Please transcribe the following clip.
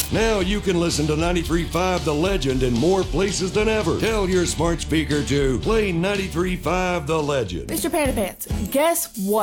Now you can listen to 93.5 The Legend in more places than ever. Tell your smart speaker to play 93.5 The Legend. Mr. Pants, guess what?